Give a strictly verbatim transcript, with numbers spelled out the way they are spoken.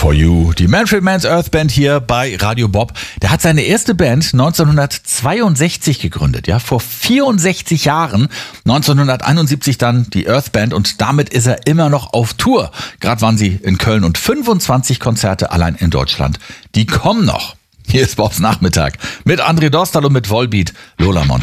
For You. Die Manfred Mann's Earth Band hier bei Radio Bob. Der hat seine erste Band neunzehnhundertzweiundsechzig gegründet, ja, vor vierundsechzig Jahren. neunzehnhunderteinundsiebzig dann die Earth Band und damit ist er immer noch auf Tour. Gerade waren sie in Köln und fünfundzwanzig Konzerte allein in Deutschland. Die kommen noch. Hier ist Bobs Nachmittag mit André Dostal und mit Volbeat Lola Montag.